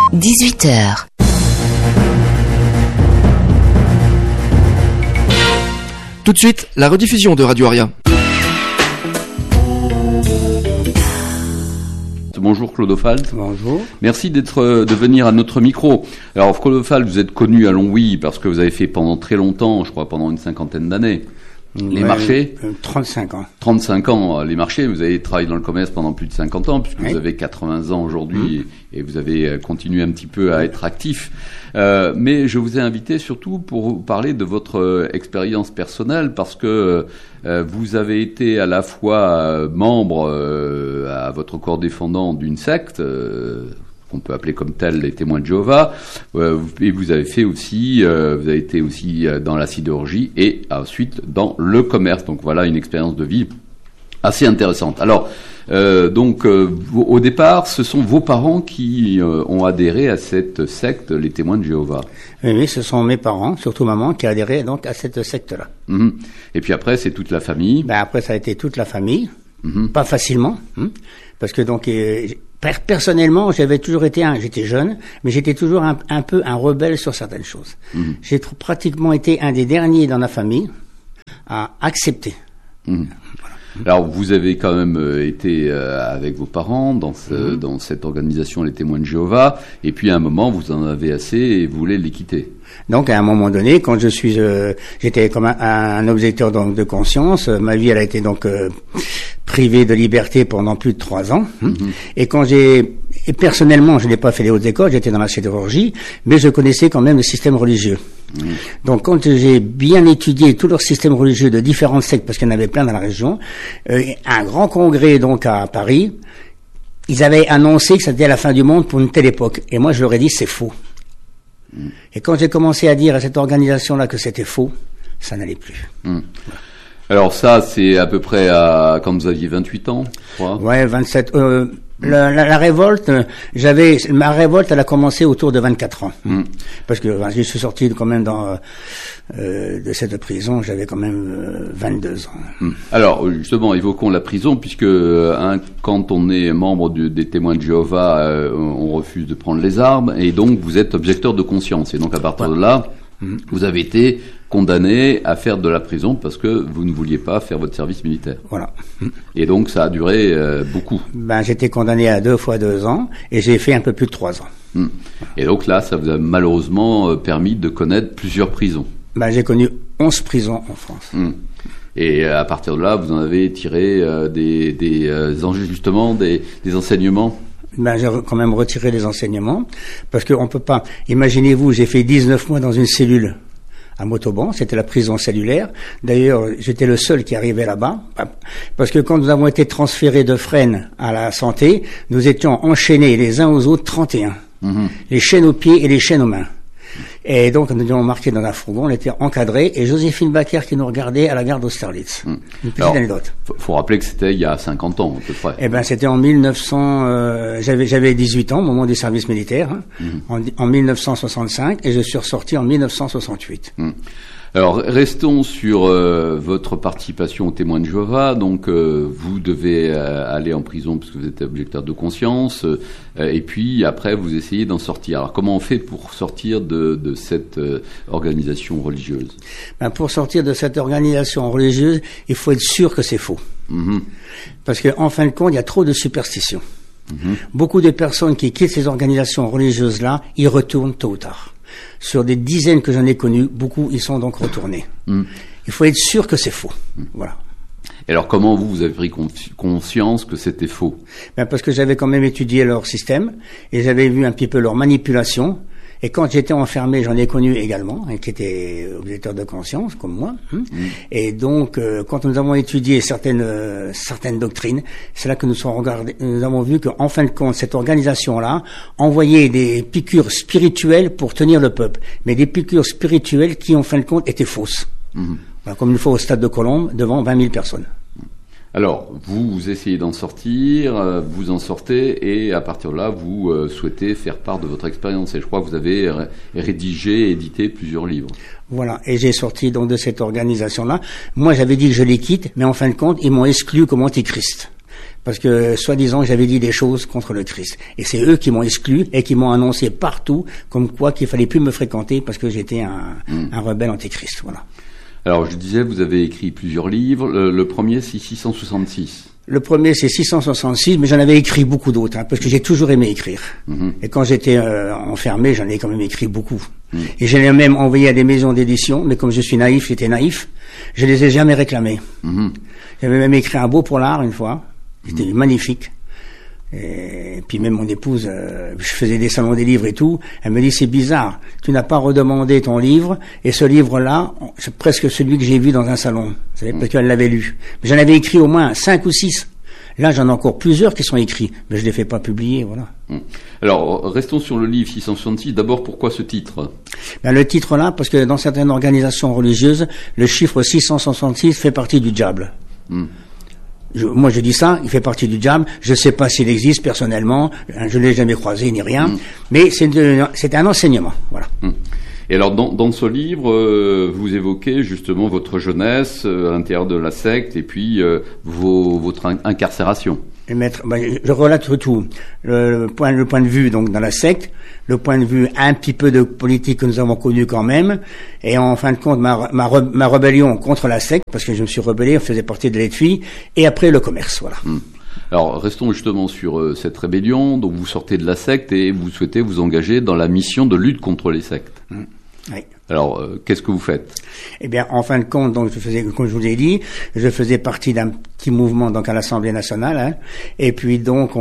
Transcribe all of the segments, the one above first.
18h. Tout de suite, la rediffusion de Radio Aria. Bonjour Claude Ofald. Bonjour. Merci de venir à notre micro. Alors Claude Ofald, vous êtes connu à Longwy parce que vous avez fait pendant très longtemps, je crois pendant une 50aine d'années, les marchés. 35 ans. 35 ans, les marchés. Vous avez travaillé dans le commerce pendant plus de 50 ans puisque vous avez 80 ans aujourd'hui et vous avez continué un petit peu à être actif. Mais je vous ai invité surtout pour vous parler de votre expérience personnelle parce que vous avez été à la fois membre à votre corps défendant d'une secte qu'on peut appeler comme tel les témoins de Jéhovah, et vous avez fait aussi, vous avez été aussi dans la sidérurgie et ensuite dans le commerce. Donc voilà une expérience de vie assez intéressante. Alors au départ, ce sont vos parents qui ont adhéré à cette secte, les témoins de Jéhovah. Oui, ce sont mes parents, surtout maman, qui a adhéré donc à cette secte-là. Et puis après, c'est toute la famille. Après, ça a été toute la famille, pas facilement, parce que donc personnellement, j'étais jeune, mais j'étais toujours un peu un rebelle sur certaines choses. J'ai pratiquement été un des derniers dans la famille à accepter. Alors, vous avez quand même été avec vos parents dans cette organisation, les témoins de Jéhovah, et puis à un moment, vous en avez assez et vous voulez les quitter. Donc, à un moment donné, quand j'étais comme un objecteur donc de conscience, ma vie, elle a été donc privée de liberté pendant plus de 3 ans. Et personnellement, je n'ai pas fait les hautes écoles, j'étais dans la sidérurgie, mais je connaissais quand même le système religieux. Donc, quand j'ai bien étudié tout leur système religieux de différentes sectes, parce qu'il y en avait plein dans la région, un grand congrès donc à Paris, ils avaient annoncé que c'était la fin du monde pour une telle époque. Et moi, je leur ai dit, c'est faux. Et quand j'ai commencé à dire à cette organisation-là que c'était faux, ça n'allait plus. Alors ça, c'est à peu près quand vous aviez 28 ans, je crois. Ouais, 27. La révolte, ma révolte, elle a commencé autour de 24 ans. Parce que je suis sorti quand même de cette prison, j'avais quand même 22 ans. Alors, justement, évoquons la prison, puisque quand on est membre des témoins de Jéhovah, on refuse de prendre les armes, et donc vous êtes objecteur de conscience. Et donc à partir de là, vous avez été condamné à faire de la prison parce que vous ne vouliez pas faire votre service militaire. Voilà. Et donc ça a duré beaucoup. J'étais condamné à 2 fois 2 ans et j'ai fait un peu plus de 3 ans. Et donc là, ça vous a malheureusement permis de connaître plusieurs prisons. J'ai connu 11 prisons en France. Et à partir de là, vous en avez tiré des enseignements. J'ai quand même retiré les enseignements parce qu'on peut pas. Imaginez-vous, j'ai fait 19 mois dans une cellule à Montauban, c'était la prison cellulaire. D'ailleurs, j'étais le seul qui arrivait là-bas, parce que quand nous avons été transférés de Fresnes à la Santé, nous étions enchaînés les uns aux autres 31. Les chaînes aux pieds et les chaînes aux mains. Et donc, nous étions marqués dans un fourgon, on était encadrés, et Joséphine Baker qui nous regardait à la gare d'Austerlitz. Une petite anecdote. Faut rappeler que c'était il y a 50 ans, à peu près. C'était en 1900, j'avais 18 ans au moment du service militaire, en 1965, et je suis ressorti en 1968. Alors, restons sur votre participation aux témoins de Jéhovah. Donc, vous devez aller en prison parce que vous êtes objecteur de conscience, et puis après, vous essayez d'en sortir. Alors, comment on fait pour sortir de cette organisation religieuse ? Pour sortir de cette organisation religieuse, il faut être sûr que c'est faux. Parce qu'en fin de compte, il y a trop de superstitions. Beaucoup de personnes qui quittent ces organisations religieuses-là, ils retournent tôt ou tard. Sur des dizaines que j'en ai connues, beaucoup y sont donc retournés. Il faut être sûr que c'est faux. Voilà. Et alors comment vous avez pris conscience que c'était faux ? Parce que j'avais quand même étudié leur système et j'avais vu un petit peu leur manipulation. Et quand j'étais enfermé, j'en ai connu également, qui étaient objecteurs de conscience, comme moi. Et donc, quand nous avons étudié certaines doctrines, c'est là que nous avons vu qu'en fin de compte, cette organisation-là envoyait des piqûres spirituelles pour tenir le peuple. Mais des piqûres spirituelles qui, en fin de compte, étaient fausses. Voilà, comme une fois au stade de Colombe, devant 20 000 personnes. Alors, vous essayez d'en sortir, vous en sortez, et à partir de là, vous souhaitez faire part de votre expérience. Et je crois que vous avez rédigé et édité plusieurs livres. Voilà, et j'ai sorti donc de cette organisation-là. Moi, j'avais dit que je les quitte, mais en fin de compte, ils m'ont exclu comme antichrist. parce que soi-disant j'avais dit des choses contre le Christ. Et c'est eux qui m'ont exclu et qui m'ont annoncé partout comme quoi qu'il fallait plus me fréquenter parce que j'étais un rebelle antéchrist. Voilà. Alors je disais, vous avez écrit plusieurs livres. Le premier, c'est 666. Le premier, c'est 666, mais j'en avais écrit beaucoup d'autres, parce que j'ai toujours aimé écrire. Et quand j'étais enfermé, j'en ai quand même écrit beaucoup. Et je l'ai même envoyé à des maisons d'édition, mais comme je suis naïf, j'étais naïf, je les ai jamais réclamés. J'avais même écrit un beau polar une fois, c'était magnifique. Et puis même mon épouse, je faisais des salons des livres et tout, elle me dit c'est bizarre, tu n'as pas redemandé ton livre, et ce livre-là, c'est presque celui que j'ai vu dans un salon, vous savez, parce qu'elle l'avait lu. Mais j'en avais écrit au moins 5 ou 6. Là, j'en ai encore plusieurs qui sont écrits, mais je les fais pas publier, voilà. Alors, restons sur le livre 666. D'abord, pourquoi ce titre? Ben, le titre là, parce que dans certaines organisations religieuses, le chiffre 666 fait partie du diable. Moi, je dis ça, il fait partie du diable. Je ne sais pas s'il existe personnellement. Je l'ai jamais croisé ni rien. Mais c'est un enseignement, voilà. Et alors, dans ce livre, vous évoquez justement votre jeunesse à l'intérieur de la secte et puis votre incarcération. Je relate tout. Le point de vue donc dans la secte, le point de vue un petit peu de politique que nous avons connu quand même, et en fin de compte ma rébellion contre la secte, parce que je me suis rebellé, on faisait partie de l'ETFI, et après le commerce, voilà. Alors restons justement sur cette rébellion. Donc vous sortez de la secte et vous souhaitez vous engager dans la mission de lutte contre les sectes. Oui. Alors, qu'est-ce que vous faites? Eh bien, en fin de compte, donc, comme je vous l'ai dit, je faisais partie d'un petit mouvement, donc, à l'Assemblée nationale, et puis, donc,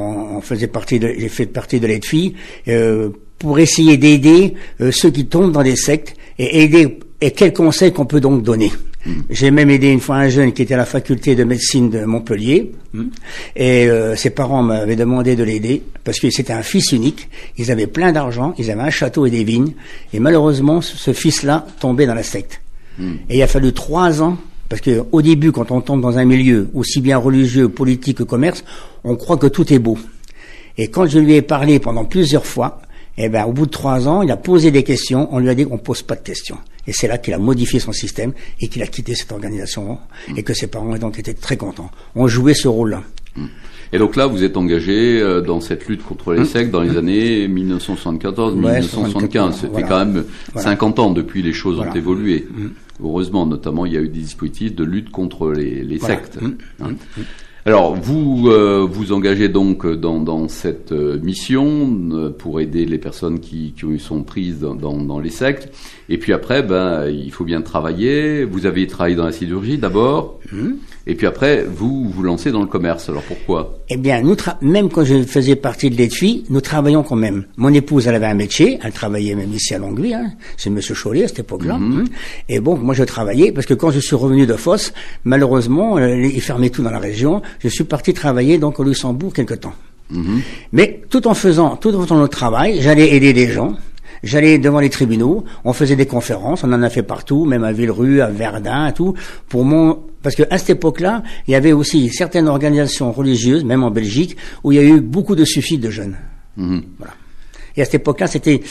j'ai fait partie de l'ETFI, pour essayer d'aider, ceux qui tombent dans des sectes, et quels conseils qu'on peut donc donner. J'ai même aidé une fois un jeune qui était à la faculté de médecine de Montpellier, et ses parents m'avaient demandé de l'aider parce que c'était un fils unique. Ils avaient plein d'argent, ils avaient un château et des vignes, et malheureusement ce fils-là tombait dans la secte. Et il a fallu 3 ans, parce que au début, quand on tombe dans un milieu aussi bien religieux, politique que commerce, on croit que tout est beau. Et quand je lui ai parlé pendant plusieurs fois, eh ben, au bout de 3 ans, il a posé des questions, on lui a dit qu'on pose pas de questions. Et c'est là qu'il a modifié son système et qu'il a quitté cette organisation et que ses parents ont donc été très contents. On jouait ce rôle-là. Et donc là, vous êtes engagé dans cette lutte contre les sectes dans les années 1974-1975. C'était quand même 50 ans depuis les choses ont évolué. Heureusement, notamment, il y a eu des dispositifs de lutte contre les sectes. Alors, vous vous engagez donc dans cette mission pour aider les personnes qui sont prises dans les sectes. Et puis après, il faut bien travailler. Vous avez travaillé dans la sidérurgie d'abord. Et puis après, vous vous lancez dans le commerce. Alors pourquoi? Eh bien, même quand je faisais partie de l'ETFI, nous travaillions quand même. Mon épouse, elle avait un métier. Elle travaillait même ici à Longueuil, chez Monsieur Chollet à cette époque-là. Et bon, moi je travaillais parce que quand je suis revenu de Fos, malheureusement, ils fermaient tout dans la région. Je suis parti travailler donc au Luxembourg quelque temps. Mais tout en faisant notre travail, j'allais aider des gens. J'allais devant les tribunaux, on faisait des conférences, on en a fait partout, même à Villerue, à Verdun, tout, parce que à cette époque-là, il y avait aussi certaines organisations religieuses, même en Belgique, où il y a eu beaucoup de suicides de jeunes. Voilà. Et à cette époque-là,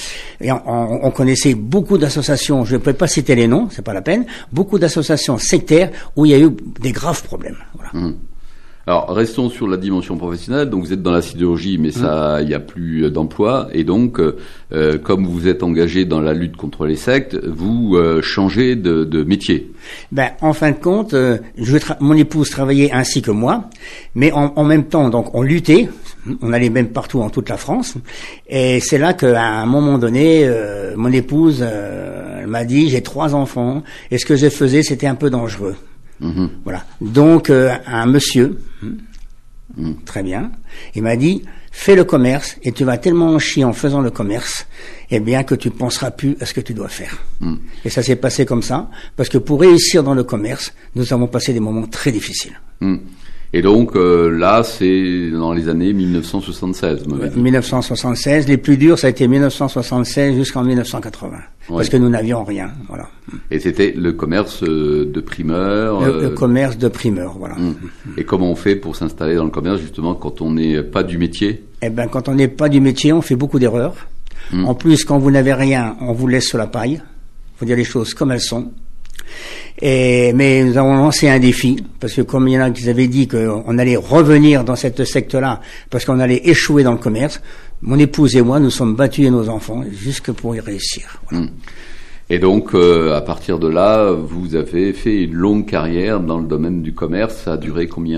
on connaissait beaucoup d'associations, je ne peux pas citer les noms, c'est pas la peine, beaucoup d'associations sectaires où il y a eu des graves problèmes. Voilà. Alors, restons sur la dimension professionnelle. Donc, vous êtes dans la sidérurgie, mais ça, il n'y a plus d'emploi. Et donc, comme vous êtes engagé dans la lutte contre les sectes, vous changez de métier. En fin de compte, mon épouse travaillait ainsi que moi, mais en même temps, donc, on luttait. On allait même partout en toute la France. Et c'est là qu'à un moment donné, mon épouse elle m'a dit, j'ai 3 enfants, et ce que je faisais, c'était un peu dangereux. Voilà. Donc un monsieur, très bien, il m'a dit fais le commerce et tu vas tellement en chier en faisant le commerce, eh bien que tu penseras plus à ce que tu dois faire. Et ça s'est passé comme ça parce que pour réussir dans le commerce, nous avons passé des moments très difficiles. Et donc là, c'est dans les années 1976. 1976, les plus durs, ça a été 1976 jusqu'en 1980, parce que nous n'avions rien. Voilà. Et c'était le commerce de primeur. Le commerce de primeur, voilà. Et comment on fait pour s'installer dans le commerce justement quand on n'est pas du métier? Quand on n'est pas du métier, on fait beaucoup d'erreurs. En plus, quand vous n'avez rien, on vous laisse sur la paille. Faut dire les choses comme elles sont. Mais nous avons lancé un défi, parce que comme il y en a qui avaient dit qu'on allait revenir dans cette secte-là, parce qu'on allait échouer dans le commerce, mon épouse et moi, nous sommes battus et nos enfants, jusque pour y réussir. Voilà. Et donc, à partir de là, vous avez fait une longue carrière dans le domaine du commerce. Ça a duré combien ?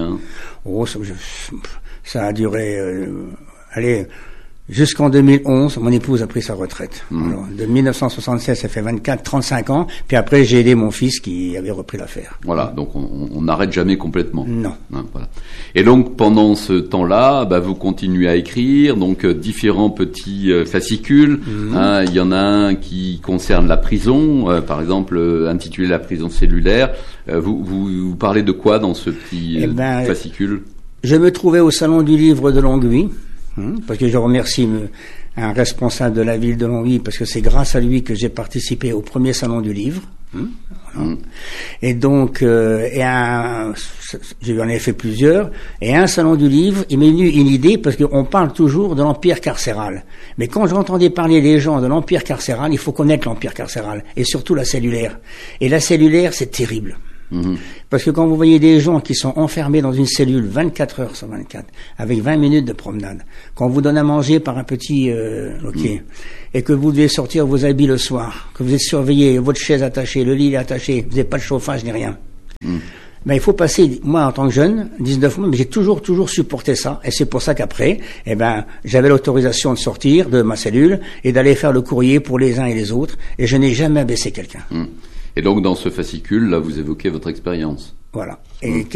Ça a duré, jusqu'en 2011, mon épouse a pris sa retraite. Alors, de 1976, ça fait 35 ans. Puis après, j'ai aidé mon fils qui avait repris l'affaire. Voilà, donc on n'arrête jamais complètement. Non. Voilà. Et donc, pendant ce temps-là, vous continuez à écrire, donc différents petits fascicules. Il y en a un qui concerne la prison, par exemple, intitulé La prison cellulaire. Vous parlez de quoi dans ce petit fascicule ? Je me trouvais au Salon du Livre de Longwy. Parce que je remercie un responsable de la ville de Longwy, parce que c'est grâce à lui que j'ai participé au premier salon du livre. Voilà. Et donc, j'en ai fait plusieurs. Et un salon du livre, il m'est venu une idée, parce qu'on parle toujours de l'empire carcéral. Mais quand j'entendais parler des gens de l'empire carcéral, il faut connaître l'empire carcéral, et surtout la cellulaire. Et la cellulaire, c'est terrible. Parce que quand vous voyez des gens qui sont enfermés dans une cellule 24 heures sur 24, avec 20 minutes de promenade, quand on vous donne à manger par un petit loquet, et que vous devez sortir vos habits le soir, que vous êtes surveillé, votre chaise attachée, le lit est attaché, vous n'avez pas de chauffage ni rien. Il faut passer, moi en tant que jeune, 19 mois, mais j'ai toujours supporté ça, et c'est pour ça qu'après, j'avais l'autorisation de sortir de ma cellule et d'aller faire le courrier pour les uns et les autres, et je n'ai jamais abaissé quelqu'un. Et donc, dans ce fascicule, là, vous évoquez votre expérience. Voilà. Et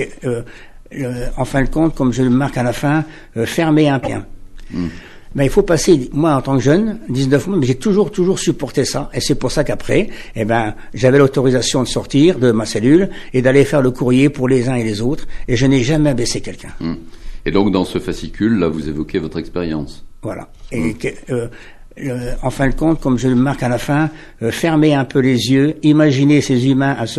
en fin de compte, comme je le marque à la fin, fermer un bien. Il faut passer, moi en tant que jeune, 19 mois, mais j'ai toujours supporté ça, et c'est pour ça qu'après, j'avais l'autorisation de sortir de ma cellule et d'aller faire le courrier pour les uns et les autres, et je n'ai jamais abaissé quelqu'un. Et donc, dans ce fascicule, là, vous évoquez votre expérience. Voilà. Et en fin de compte, comme je le marque à la fin, fermer un peu les yeux, imaginer ces humains à se